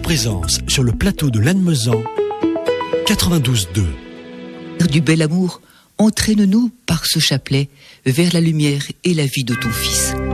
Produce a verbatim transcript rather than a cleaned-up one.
présence sur le plateau de Lannemezan, quatre-vingt-douze deux. Du bel amour, entraîne-nous par ce chapelet vers la lumière et la vie de ton Fils.